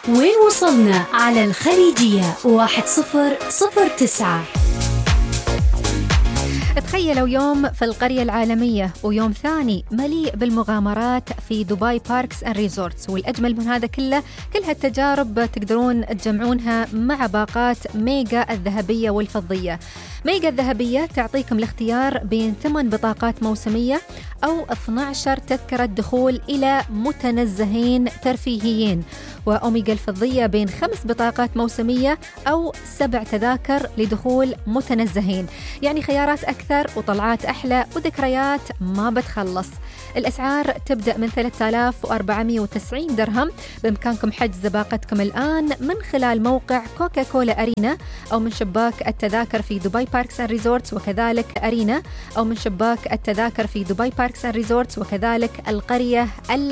وين وصلنا على الخليجية 1009. تخيلوا يوم في القرية العالمية ويوم ثاني مليء بالمغامرات في دبي باركس أند ريزورتس، والأجمل من هذا كل هالتجارب تقدرون تجمعونها مع باقات ميجا الذهبية والفضية. ميجا الذهبية تعطيكم الاختيار بين 8 بطاقات موسمية أو 12 تذكرة دخول إلى متنزهين ترفيهيين، وأوميجا الفضية بين 5 بطاقات موسمية أو 7 تذاكر لدخول متنزهين. يعني خيارات أكثر وطلعات أحلى وذكريات ما بتخلص. الأسعار تبدأ من 3490 درهم. بإمكانكم حجز باقتكم الآن من خلال موقع كوكا كولا أرينا أو من شباك التذاكر في دبي باركس أند ريزورتس وكذلك أرينا، أو من شباك التذاكر في دبي باركس أند ريزورتس وكذلك القرية